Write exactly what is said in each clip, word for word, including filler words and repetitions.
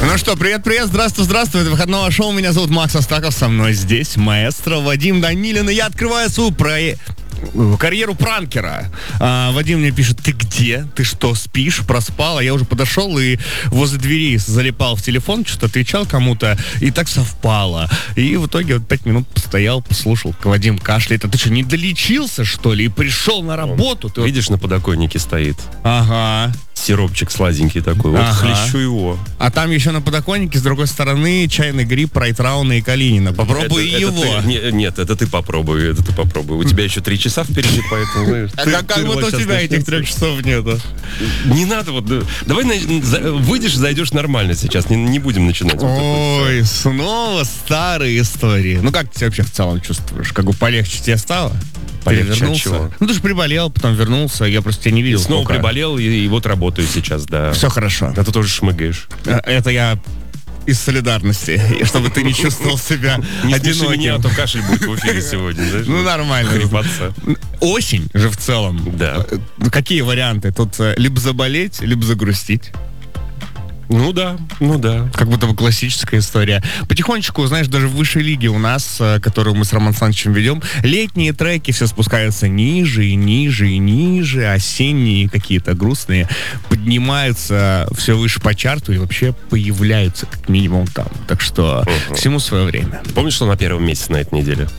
Ну что, привет-привет, здравствуй, здравствуй. Это выходное шоу. Меня зовут Макс Астаков. Со мной здесь маэстро Вадим Данилин. И я открываю свою проект. карьеру пранкера. А, Вадим мне пишет: ты где? Ты что, спишь? Проспал? А я уже подошел и возле двери залипал в телефон, что-то отвечал кому-то, и так совпало. И в итоге вот пять минут постоял, послушал, Вадим кашляет. А ты что, не долечился, что ли? И пришел на работу? Ты видишь, на подоконнике стоит. Ага. Сиропчик сладенький такой. Вот ага. Хлещу его. А там еще на подоконнике, с другой стороны, чайный гриб Райтрауна и Калинина. Попробуй это, его. Это ты, не, нет, это ты попробуй, это ты попробуй. У тебя еще три часа впереди, поэтому, знаешь, А ты, как, как будто у тебя начнется. Этих трех часов нету. Не надо, вот, давай выйдешь, зайдешь нормально сейчас, не, не будем начинать. Ой, вот снова старые истории. Ну, как ты себя вообще в целом чувствуешь? Как бы полегче тебе стало? Полегче от чего? Ну, ты же приболел, потом вернулся, я просто тебя не видел. И снова сколько. Приболел, и, и вот работаю сейчас, да. Все хорошо. А ты тоже шмыгаешь. Это я из солидарности, чтобы ты не чувствовал себя одиноким. Не меня, а то кашель будет в эфире сегодня, знаешь? Ну, нормально. Хрипаться. Осень же в целом. Да. Какие варианты? Тут либо заболеть, либо загрустить. Ну да, ну да. Как будто бы классическая история. Потихонечку, знаешь, даже в высшей лиге у нас, которую мы с Романом Санычем ведем, летние треки все спускаются ниже и ниже и ниже, осенние какие-то грустные поднимаются все выше по чарту и вообще появляются как минимум там. Так что uh-huh. всему свое время. Помнишь, что на первом месте на этой неделе?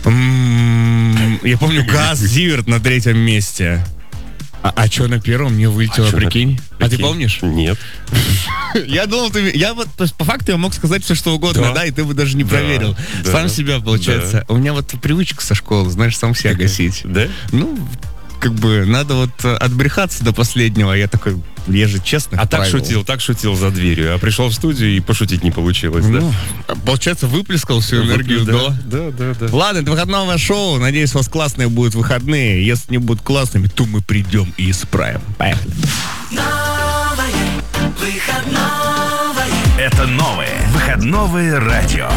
Mm-hmm. Я помню, Газ Зиверт на третьем месте. А, а что на первом не вылетело, а прикинь? прикинь? А ты помнишь? Нет. Я думал, ты... Я вот, то есть, по факту я мог сказать все, что угодно, да, да и ты бы даже не да, проверил. Да, сам себя, получается. Да. У меня вот привычка со школы, знаешь, сам себя гасить. Да? Ну, как бы, надо вот отбрехаться до последнего. Я такой, я же честно. А так шутил, так шутил за дверью. А пришел в студию и пошутить не получилось, ну, да? Получается, выплескал всю энергию да, до. Да, да, да. Ладно, это выходное шоу. Надеюсь, у вас классные будут выходные. Если не будут классными, то мы придем и исправим. Поехали. Новое выходное. Это новое выходное радио.